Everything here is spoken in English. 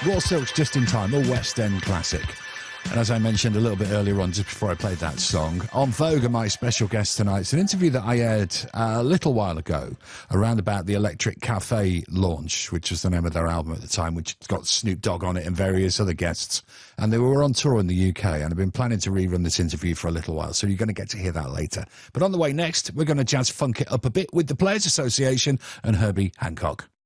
Raw Silks, Just in Time, a West End classic. And as I mentioned a little bit earlier on, just before I played that song, On Vogue are my special guest tonight. It's an interview that I aired a little while ago around about the Electric Cafe launch, which was the name of their album at the time, which got Snoop Dogg on it and various other guests. And they were on tour in the UK, and I've been planning to rerun this interview for a little while, so you're going to get to hear that later. But on the way next, we're going to jazz funk it up a bit with the Players Association and Herbie Hancock.